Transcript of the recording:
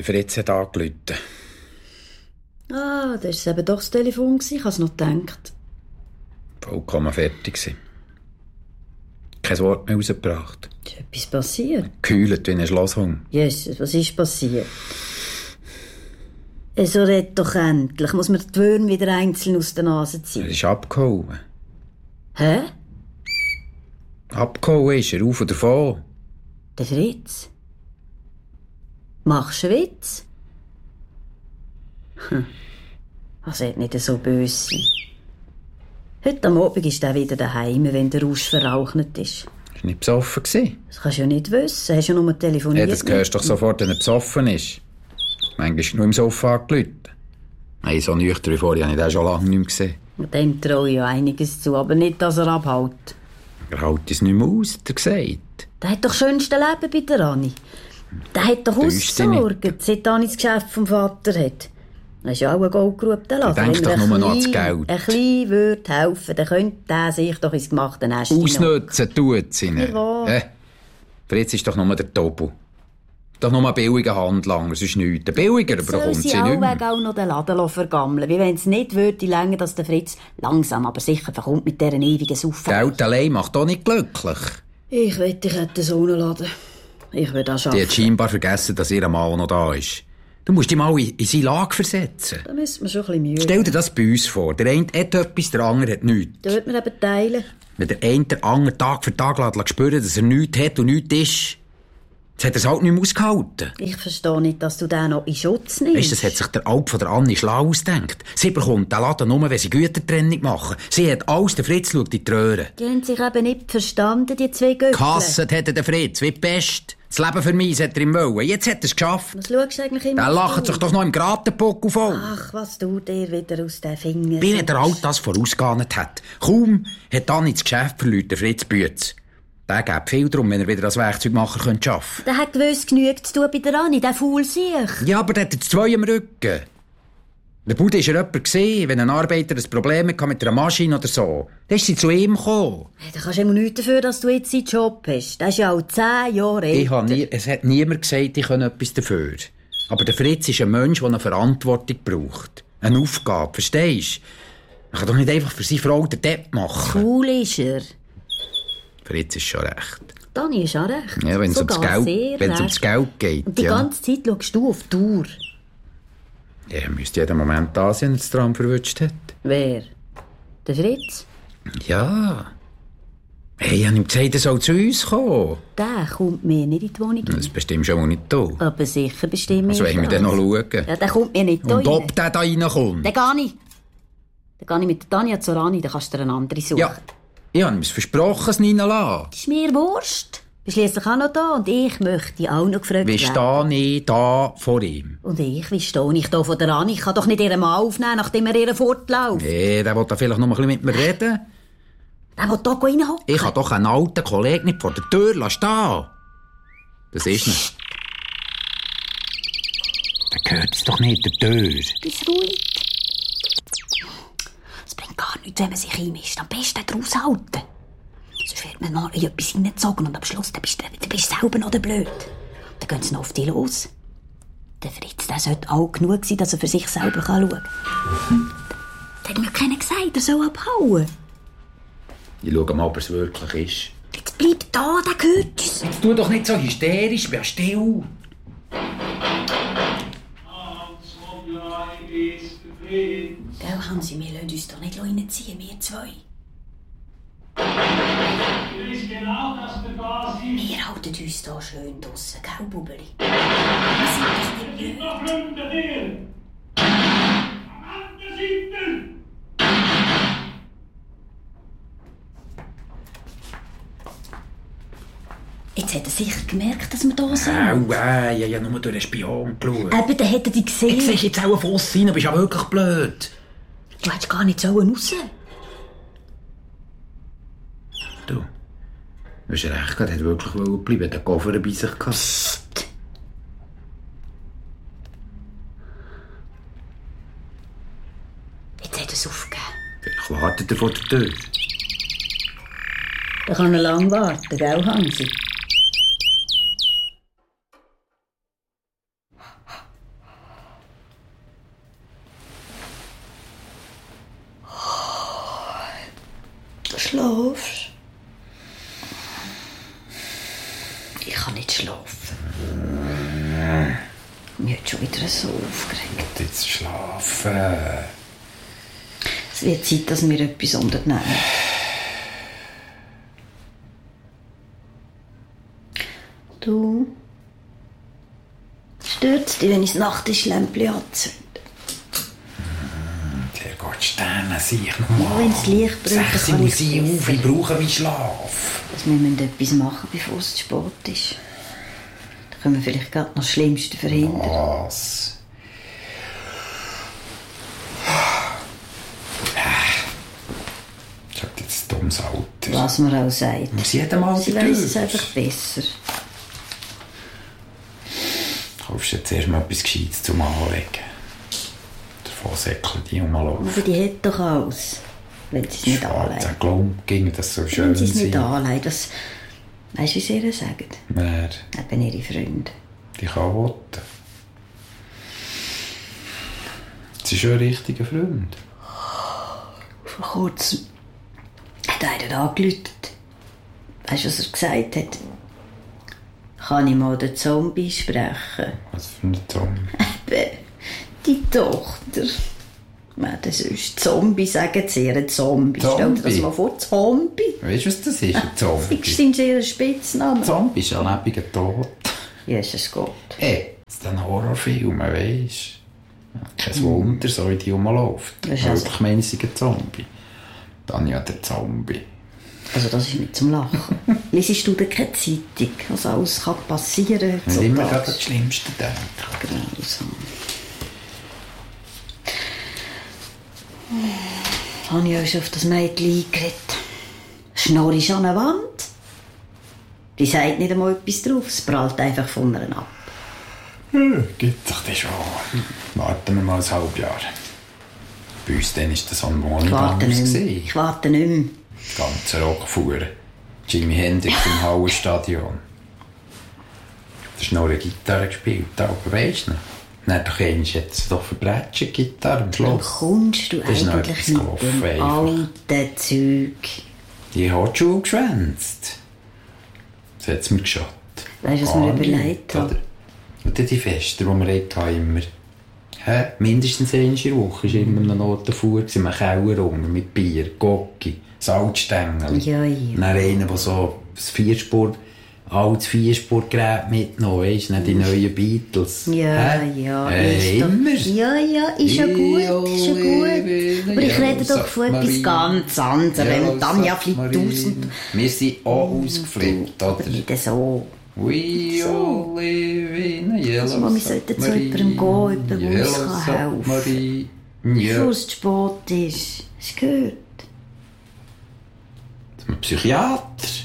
Fritz hat angerufen. Ah, das war eben doch das Telefon. Ich habe es noch gedacht. Vollkommen fertig. Kein Wort mehr rausgebracht. Ist etwas passiert? Gekühlt wie ein Schlosshund. Jesus, was ist passiert? So red doch endlich. Muss man die Würmer wieder einzeln aus der Nase ziehen? Er ist abgehauen. Hä? Abgehauen ist er, auf und davon. Der Fritz? Machst du einen Witz? Das sollte nicht so böse sein. Heute am Abend ist er wieder daheim, wenn der Rausch verrauchnet ist. Er war nicht besoffen. Das kannst du ja nicht wissen. Hast du ja nur telefoniert. Ja, das hörst du doch sofort, wenn er besoffen ist. Manchmal ist er nur im Sofa angerufen. Nein, so nüchtern wie vorher habe ich den schon lange nicht mehr gesehen. Dem traue ich ja einiges zu, aber nicht, dass er abhält. Er hält es nicht mehr aus, hat er gesagt. Der hat doch das schönste Leben bei der Anni. Der hat doch ausgesorgt, seit Anni das Geschäft vom Vater hat. Er ist ja auch ein goldgerubter Laden. Denk doch nur noch ans Geld. Ein klein würde helfen, dann könnte der sich doch ins gemachte Nest ausnutzen tut sie nicht. Fritz ist doch nur der Tobu. Doch nur ein billiger Handlanger, sonst nichts. Der billiger bekommt sie nicht mehr. Auch noch den Laden vergammeln, wie wenn es nicht würde länger, dass der Fritz langsam, aber sicher verkommt mit dieser ewigen Saufen. Geld allein macht doch nicht glücklich. Ich wette, ich hätte so einen Laden. Ich würde das schaffen. Die hat scheinbar vergessen, dass ihr Mann noch da ist. Du musst dich mal in seine Lage versetzen. Da müssen wir schon ein bisschen Mühe. Stell dir das bei uns vor. Der eine hat etwas, der andere hat nichts. Da wird man eben teilen. Wenn der eine den anderen Tag für Tag spüren, dass er nichts hat und nichts ist, jetzt hat er es halt nicht mehr ausgehalten. Ich verstehe nicht, dass du den noch in Schutz nimmst. Weisst, das hat sich der Alp von der Anni schlau ausgedacht. Sie bekommt den Laden nur, wenn sie Gütertrennung machen. Sie hat alles, der Fritz schaut in die Röhre. Die haben sich eben nicht verstanden, die zwei Göppel. Gehasst hat der Fritz, wie die Pest. Das Leben für mich hat er ihm wollen. Jetzt hat er es geschafft. Was schaust du eigentlich immer? Der lacht sich doch noch im Gratenpuckel voll. Ach, was tut dir wieder aus den Fingern? Wie der all das vorausgeahnt hat. Kaum hat Anni das Geschäft verloren, der Fritz Bütz. Der gibt viel drum, wenn er wieder als Werkzeugmacher arbeiten könnte. Der hat gewusst, genügt zu tun bei der Anni, der Faul sich. Ja, aber der hat jetzt zwei am Rücken. Der Bude war ja jemand gewesen, wenn ein Arbeiter ein Problem hatte mit einer Maschine oder so. Dann ist sie zu ihm gekommen. Hey, da kannst du immer nichts dafür, dass du jetzt seinen Job hast. Der ist ja auch 10 Jahre älter. Es hat niemand gesagt, ich könne etwas dafür. Aber der Fritz ist ein Mensch, der eine Verantwortung braucht. Eine Aufgabe, verstehst du? Er kann doch nicht einfach für seine Frau den Depp machen. Cool ist er. Fritz ist schon recht. Dani ist auch recht. Ja, wenn es ums Geld geht. Und die ganze Zeit schaust du auf die Uhr. Ja, er müsste jeden Moment da sein, wenn das Tram verwünscht hat. Wer? Der Fritz? Ja. Hey, ich habe ihm gesagt, er soll zu uns kommen. Der kommt mir nicht in die Wohnung. Das bestimmt schon nicht du. Aber sicher bestimmt also wollen wir dann noch schauen? Ja, der kommt mir nicht da rein. Und ob der da reinkommt? Den gehe ich. Dann gehe ich mit der Tanja zur Anni, dann kannst du dir eine andere suchen. Ja, ich habe ihm versprochen, es reinzulassen. Das ist mir Wurst. Du bist schliesslich auch noch da und ich möchte auch noch gefragt werden. Wie stehe ich da vor ihm? Und wie stehe ich da vor der Anni? Ich kann doch nicht ihren Mann aufnehmen, nachdem er ihren fortläuft. Nee, der will da vielleicht noch ein bisschen mit mir reden. Der will da reinhocken. Ich kann doch einen alten Kollegen nicht vor der Tür stehen. Das ist nicht. Der gehört es doch nicht der Tür. Bist ruhig. Es bringt gar nichts, wenn man sich einmischt. Am besten draus halten. Sonst wird man mal in etwas hineingezogen und am Schluss dann bist du selber noch der Blöd. Dann gehen sie noch auf dich los. Der Fritz, der sollte auch genug sein, dass er für sich selber schauen kann. Der hat mir keiner gesagt, er soll abhauen. Ich schaue mal, ob es wirklich ist. Jetzt bleib da, der gehört uns. Jetzt tu doch nicht so hysterisch, bleib still. Gell, Hansi, wir lassen uns doch nicht reinziehen, wir zwei. Wir halten uns da schön draussen, gell, Bubeli? Wir sind doch nicht blöd. Jetzt hat er sicher gemerkt, dass wir da sind. Ich habe nur durch den Spion geschaut. Eben, dann hat er dich gesehen. Ich sehe jetzt auch einen Fuss rein, bist ja wirklich blöd. Du hättest gar nicht raus. Du hast recht gehabt, er hat wirklich bleiben, der Koffer bei sich gehabt. Psst. Jetzt hat er es aufgegeben. Vielleicht wartet er vor der Tür. Da kann er lang warten, gell, Hansi? Du schlafst. Ich kann nicht schlafen. Mich hat schon wieder so aufgeregt. Jetzt schlafen. Es wird Zeit, dass wir etwas unternehmen. Du... Stört es dich, wenn ich das Nachttischlämpchen anzünde? Der Gott, Sterne, sehe ich nochmal. Wenn es Licht bräuchte, 6 kann muss ich es auf, ich brauche meinen Schlaf. Also wir müssen etwas machen, bevor es zu spät ist. Da können wir vielleicht gerade noch das Schlimmste verhindern. Was? Ich hab jetzt ein dummes Alter. Was man auch sagt. Muss jedem Alter Sie weiss es einfach besser. Kaufst du jetzt erst mal etwas Gescheites zum Anlegen. Davon säckeln die rumlaufen. Aber die hat doch alles, wenn sie es nicht anlegt. Schwarze Glump, ging das so schön Wenn sie es nicht sein. anlegt, weißt du, wie sie ihr sagen? Wer? Eben ihre Freunde. Die kann woten. Sie ist schon ein richtiger Freund. Vor kurzem hat einer angerufen. Weißt du, was er gesagt hat? Kann ich mal den Zombie sprechen? Was für ein Zombie? Eben, die Tochter. Das ist Zombie, sagen sie, ein Zombie. Stell dir das mal vor, Zombie. Weißt du, was das ist, ein Zombie? Das ist ihr Spitzname. Zombie ist ein lebendiger Tod. Jesus Gott. Ey, das ist ein Horrorfilm, weisst du? Kein Wunder, so wie die rumläuft. Das ist Ich meine, sie ist ein Zombie. Dann ja der Zombie. Also das ist nicht zum Lachen. Liesest du denn keine Zeitung? Was alles kann passieren Und immer gerade das Schlimmste denken. Grausam. Habe ich euch auf das Mädchen eingeredet? Schnorri ist an der Wand. Die sagt nicht einmal etwas drauf, es prallt einfach von ihr ab. Gibt doch das schon. Warten wir mal ein halbes Jahr. Bei uns dann ist das an Ich warte nicht mehr. Ich warte nicht mehr. Das ganze Rockfuhren. Jimi Hendrix im Hallenstadion. Da ist noch eine Gitarre gespielt, aber weisst du noch? Dann doch einmal jetzt doch verbrechen, Gitarre am Wo Schluss. kommst du Das ist noch eigentlich etwas mit gelaufen, dem einfach. alten Zeug? Die hat die Schule geschwänzt. Das hat es mir geschaut. Weißt du, was mir überlegt habe? Oder die Feste, die wir hatten, immer. Mindestens einmal in der Woche war immer noch Notenfuhr, im Keller rum, mit Bier, Gocki, Salzstängel. Ja, ja. Dann einer, der so ein altes Vierspurgerät mitgenommen hat, weißt du, nicht die neuen Beatles. Ja, ja. Ist doch- immer. Ja, ja, ist ja gut, ist ja gut. Aber ich rede doch von etwas ganz anderem. Und dann ja flippt aus. Und Wir sind auch ausgeflippt, aber oder? nicht so. We all live in a yellow Also, wir sollten zu jemandem gehen, der uns helfen kann. Bevor es zu spät ist. Hast du gehört? Zum Psychiater.